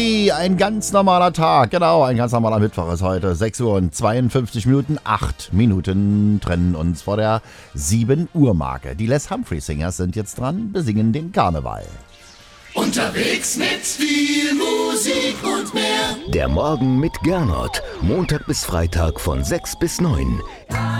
Ein ganz normaler Tag, genau, ein ganz normaler Mittwoch ist heute. 6 Uhr und 52 Minuten, 8 Minuten trennen uns vor der 7 Uhr Marke. Die Les Humphrey Singers sind jetzt dran, besingen den Karneval. Unterwegs mit viel Musik und mehr. Der Morgen mit Gernot. Montag bis Freitag von 6 bis 9.